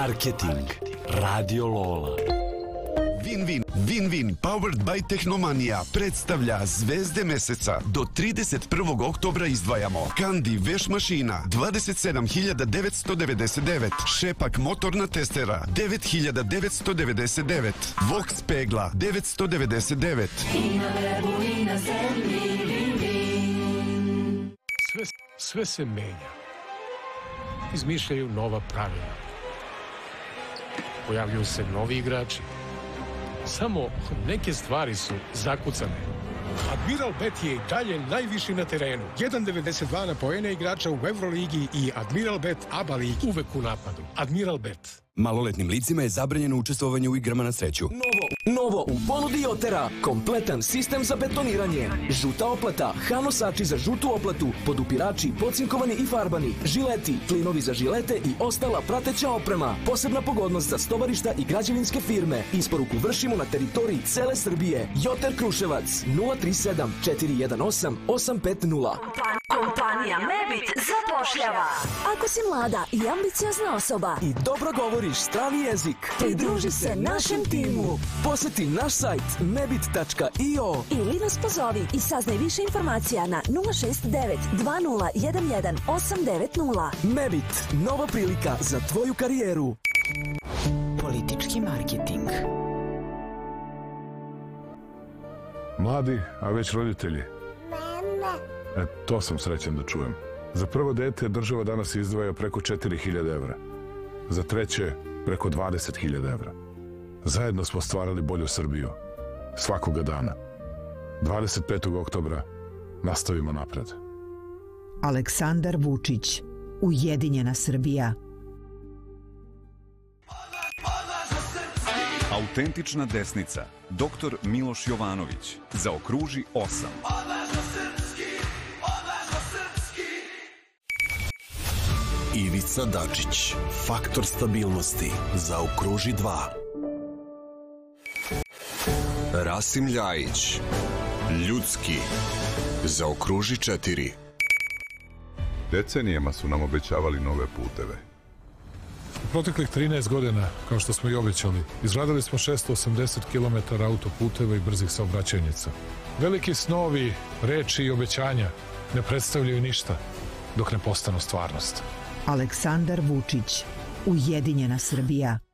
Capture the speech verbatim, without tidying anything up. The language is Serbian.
Marketing. Radio Lola. Win-Win, Win-Win, powered by Tehnomanija, predstavlja Zvezde meseca. Do trideset prvog oktobra izdvajamo Kandi veš mašina dvadeset sedam hiljada devetsto devedeset devet, Šepak motorna testera devet hiljada devetsto devedeset devet, Vox pegla devetsto devedeset devet. I na webu i na zemlji Win-Win. Sve, sve se menja. Izmišljaju nova pravila. Pojavljuju se novi igrači. Samo neke stvari su zakucane. Admiral Bet je i dalje najviši na terenu. jedan zarez devedeset dva na poene igrača u Evroligi i Admiral Bet A B A ligi uvek u napadu. Admiral Bet. Maloletnim licima je zabranjeno učestvovanje u igrama na sreću. Novo, novo u ponudi Jotera. Kompletan sistem za betoniranje. Žuta oplata, hanosači za žutu oplatu, podupirači, pocinkovani i farbani, žileti, klinovi za žilete i ostala prateća oprema. Posebna pogodnost za stovarišta i građevinske firme. Isporuku vršimo na teritoriji cele Srbije. Joter Kruševac nula tri sedam četiri jedan osam osam pet nula. Kompanija Mebit zapošljava. Ako si mlada i ambiciozna osoba I dobro govoriš strani jezik, pridruži se našem timu. Poseti naš sajt mebit tačka i o Ili nas pozovi i saznaj više informacija na nula šest devet dva nula jedan jedan osam devet nula. Mebit, nova prilika za tvoju karijeru. Politički marketing. Mladi, a već roditelji. E, to sam srećan da čujem. Za prvo dete država danas izdvaja preko četiri hiljade evra. Za treće preko dvadeset hiljada evra. Zajedno smo stvarali bolju Srbiju. Svakoga dana. dvadeset petog oktobra nastavimo napred. Aleksandar Vučić, Ujedinjena Srbija. Autentična desnica. doktor Miloš Jovanović. Zaokruži osam. Ivica Dačić, faktor stabilnosti. Zaokruži dva. Rasim Ljajić, ljudski. Zaokruži četiri. Decenijama su nam obećavali nove puteve. U proteklih trinaest godina, kao što smo i obećali, izgradili smo šesto osamdeset kilometara autoputeva i brzih saobraćajnica. Veliki snovi, reči i obećanja ne predstavljaju ništa dok ne postanu stvarnost. Aleksandar Vučić, Ujedinjena Srbija.